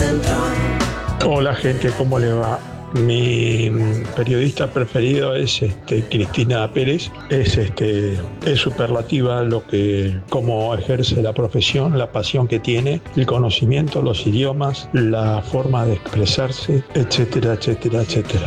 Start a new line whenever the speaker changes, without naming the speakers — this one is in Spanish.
Hola gente, ¿cómo le va? Mi periodista preferido es Cristina Pérez. Es superlativa cómo ejerce la profesión, la pasión que tiene, el conocimiento, los idiomas, la forma de expresarse, etcétera, etcétera, etcétera.